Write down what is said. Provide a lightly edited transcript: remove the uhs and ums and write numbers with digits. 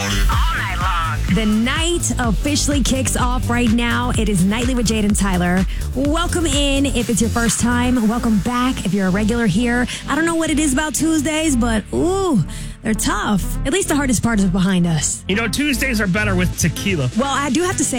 The night officially kicks off right now. It is Nightly with Jade and Tyler. Welcome in if it's your first time. Welcome back if you're a regular here. I don't know what it is about Tuesdays, but they're tough. At least the hardest part is behind us. You know, Tuesdays are better with tequila. Well, I do have to say,